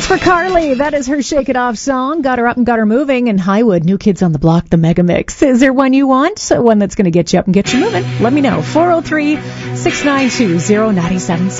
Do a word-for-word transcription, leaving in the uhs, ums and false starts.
For Carly, that is her Shake It Off song. Got her up and got her moving. And Highwood, New Kids on the Block, the Mega Mix. Is there one you want? One that's going to get you up and get you moving? Let me know. four oh three, six nine two, oh nine seven six.